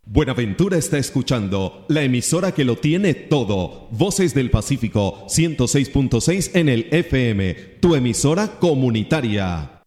Buenaventura está escuchando la emisora que lo tiene todo. Voces del Pacífico 106.6 en el FM, tu emisora comunitaria.